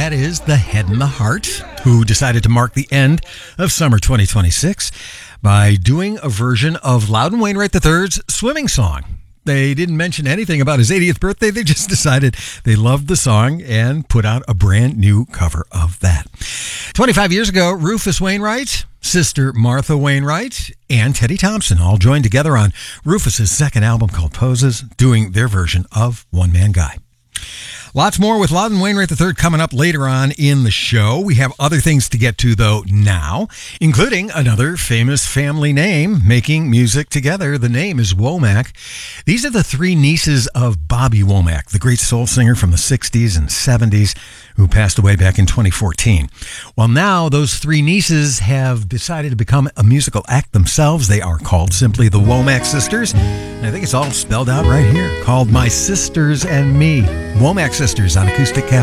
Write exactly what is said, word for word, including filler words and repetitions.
that is The Head and the Heart, who decided to mark the end of summer twenty twenty-six by doing a version of Loudon Wainwright the third's swimming song. They didn't mention anything about his eightieth birthday. They just decided they loved the song and put out a brand new cover of that. twenty-five years ago, Rufus Wainwright, sister Martha Wainwright, and Teddy Thompson all joined together on Rufus's second album called Poses, doing their version of One Man Guy. Lots more with Loudon Wainwright the third coming up later on in the show. We have other things to get to, though, now, including another famous family name making music together. The name is Womack. These are the three nieces of Bobby Womack, the great soul singer from the sixties and seventies, who passed away back in twenty fourteen. Well, now those three nieces have decided to become a musical act themselves. They are called simply the Womack Sisters. And I think it's all spelled out right here, called My Sisters and Me. Womack Sisters on Acoustic Cafe.